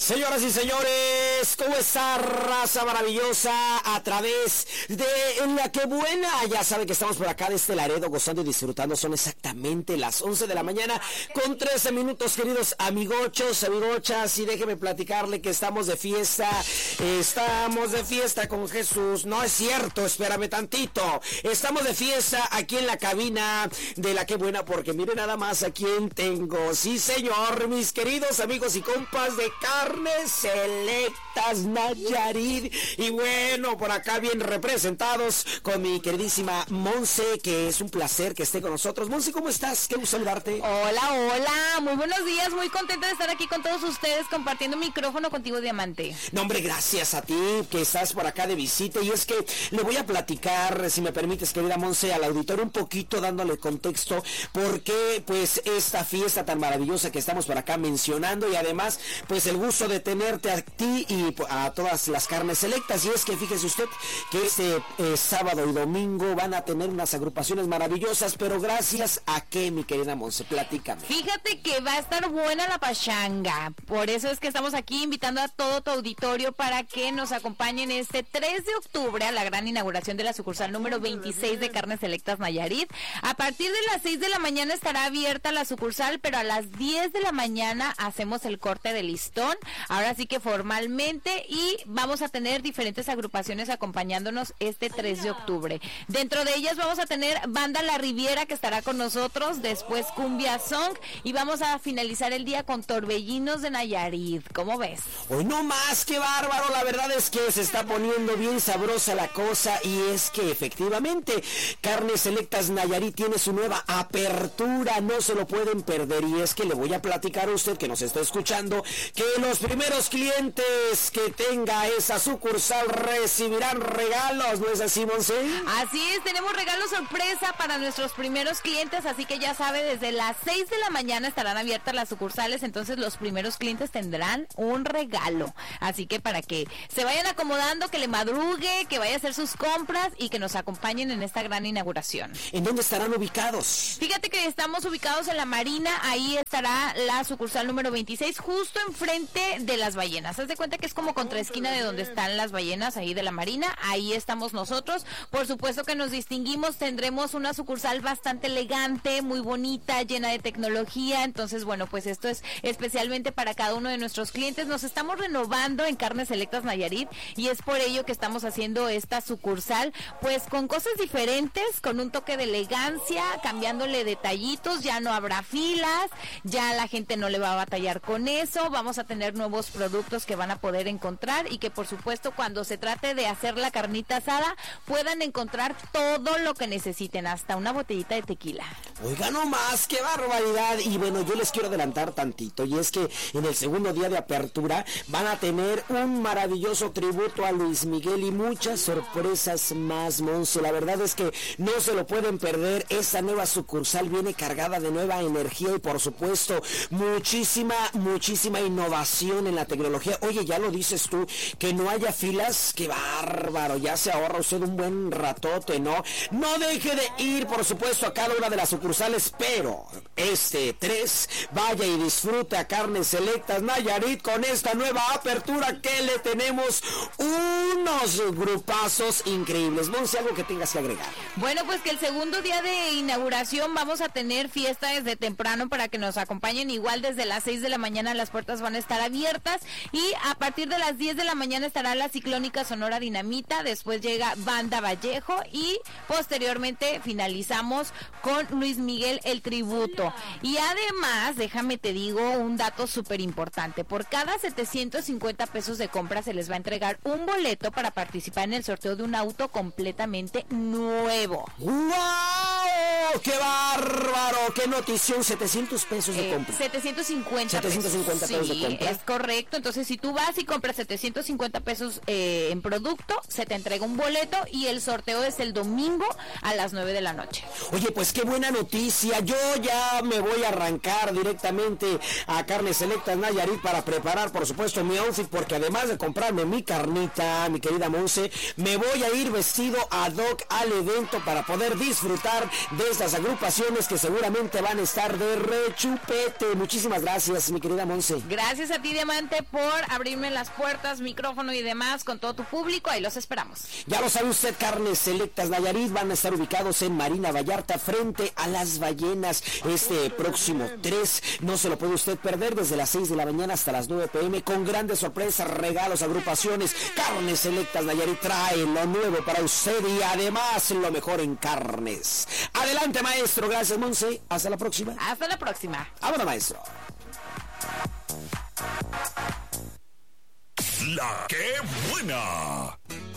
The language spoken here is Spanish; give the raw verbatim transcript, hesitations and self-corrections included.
Señoras y señores, ¿cómo está, raza maravillosa? A través de La Que Buena, ya saben que estamos por acá de este Laredo gozando y disfrutando. Son exactamente las once de la mañana con trece minutos, queridos amigochos, amigochas, y déjeme platicarle que estamos de fiesta, estamos de fiesta con Jesús. No es cierto, espérame tantito. Estamos de fiesta aquí en la cabina de La Que Buena, porque miren nada más a quién tengo. Sí, señor, mis queridos amigos y compas de Carnes Selectas Nayarit. Y bueno, por acá bien representados con mi queridísima Monse, que es un placer que esté con nosotros. Monse, ¿cómo estás? Qué gusto saludarte. Hola, hola, muy buenos días, muy contenta de estar aquí con todos ustedes compartiendo micrófono contigo, Diamante. No, hombre, gracias a ti que estás por acá de visita. Y es que le voy a platicar, si me permites, querida Monse, al auditorio un poquito dándole contexto por qué pues esta fiesta tan maravillosa que estamos por acá mencionando, y además pues el gusto de tenerte a ti y a todas las Carnes Selectas. Y es que fíjese usted que este eh, sábado y domingo van a tener unas agrupaciones maravillosas, pero gracias a qué, mi querida Monse, platícame. Fíjate que va a estar buena la pachanga, por eso es que estamos aquí invitando a todo tu auditorio para que nos acompañen este tres de octubre a la gran inauguración de la sucursal número veintiséis de Carnes Selectas Nayarit. A partir de las seis de la mañana estará abierta la sucursal, pero a las diez de la mañana hacemos el corte de listón, ahora sí que formalmente, y vamos a tener diferentes agrupaciones acompañándonos este tres de octubre. Dentro de ellas vamos a tener Banda La Riviera, que estará con nosotros, después Cumbia Song, y vamos a finalizar el día con Torbellinos de Nayarit. ¿Cómo ves? Hoy no más, qué bárbaro. La verdad es que se está poniendo bien sabrosa la cosa, y es que efectivamente Carnes Selectas Nayarit tiene su nueva apertura, no se lo pueden perder. Y es que le voy a platicar a usted que nos está escuchando que los primeros clientes que tenga esa sucursal recibirán regalos, ¿no es así, Monse? Así es, tenemos regalo sorpresa para nuestros primeros clientes, así que ya sabe, desde las seis de la mañana estarán abiertas las sucursales, entonces los primeros clientes tendrán un regalo, así que para que se vayan acomodando, que le madrugue, que vaya a hacer sus compras y que nos acompañen en esta gran inauguración. ¿En dónde estarán ubicados? Fíjate que estamos ubicados en La Marina, ahí estará la sucursal número veintiséis, justo enfrente de Las Ballenas. Haz de cuenta que es como contraesquina de donde están Las Ballenas, ahí de La Marina, ahí estamos nosotros. Por supuesto que nos distinguimos, tendremos una sucursal bastante elegante, muy bonita, llena de tecnología, entonces bueno, pues esto es especialmente para cada uno de nuestros clientes. Nos estamos renovando en Carnes Selectas Nayarit y es por ello que estamos haciendo esta sucursal, pues con cosas diferentes, con un toque de elegancia, cambiándole detallitos, ya no habrá filas, ya la gente no le va a batallar con eso, vamos a tener nuevos productos que van a poder encontrar y que por supuesto cuando se trate de hacer la carnita asada puedan encontrar todo lo que necesiten, hasta una botellita de tequila. Oiga, no más, qué barbaridad. Y bueno, yo les quiero adelantar tantito, y es que en el segundo día de apertura van a tener un maravilloso tributo a Luis Miguel y muchas sorpresas más, Monse. La verdad es que no se lo pueden perder. Esta nueva sucursal viene cargada de nueva energía y por supuesto muchísima, muchísima innovación en la tecnología. Oye, ya lo dices tú, que no haya filas, qué bárbaro, ya se ahorra usted un buen ratote, ¿no? No deje de ir, por supuesto, a cada una de las sucursales, pero este tres, vaya y disfrute a Carnes Selectas Nayarit con esta nueva apertura que le tenemos unos grupazos increíbles. Monse, algo que tengas que agregar. Bueno, pues que el segundo día de inauguración vamos a tener fiesta desde temprano para que nos acompañen. Igual desde las seis de la mañana las puertas van a estar abiertas y a partir de las diez de la mañana estará la Ciclónica Sonora Dinamita, después llega Banda Vallejo y posteriormente finalizamos con Luis Miguel el tributo. Y además, déjame te digo un dato súper importante, por cada setecientos cincuenta pesos de compra se les va a entregar un boleto para participar en el sorteo de un auto completamente nuevo. ¡Wow! ¡Qué bárbaro! ¡Qué notición! setecientos pesos de compra. Eh, setecientos cincuenta setecientos cincuenta pesos sí, de compra. es correcto. Entonces, si tú vas y si compras setecientos cincuenta pesos eh, en producto, se te entrega un boleto y el sorteo es el domingo a las nueve de la noche. Oye, pues qué buena noticia. Yo ya me voy a arrancar directamente a Carnes Selectas Nayarit para preparar, por supuesto, mi outfit, porque además de comprarme mi carnita, mi querida Monse, me voy a ir vestido ad hoc al evento para poder disfrutar de estas agrupaciones que seguramente van a estar de rechupete. Muchísimas gracias, mi querida Monse. Gracias a ti, Diamante, por abrirme las puertas, micrófono y demás con todo tu público. Ahí los esperamos. Ya lo sabe usted, Carnes Selectas Nayarit van a estar ubicados en Marina Vallarta frente a Las Ballenas este próximo tres. No se lo puede usted perder desde las seis de la mañana hasta las nueve pm con grandes sorpresas, regalos, agrupaciones. Carnes Selectas Nayarit trae lo nuevo para usted y además lo mejor en carnes. Adelante, maestro. Gracias, Monse. Hasta la próxima. Hasta la próxima. Vámonos, maestro. La que buena.